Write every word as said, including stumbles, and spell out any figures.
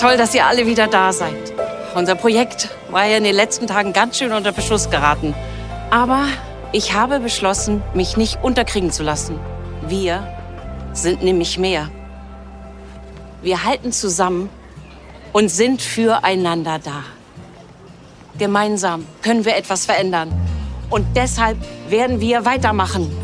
toll, dass ihr alle wieder da seid. Unser Projekt war ja in den letzten Tagen ganz schön unter Beschuss geraten. Aber ich habe beschlossen, mich nicht unterkriegen zu lassen. Wir sind nämlich mehr. Wir halten zusammen und sind füreinander da. Gemeinsam können wir etwas verändern. Und deshalb werden wir weitermachen.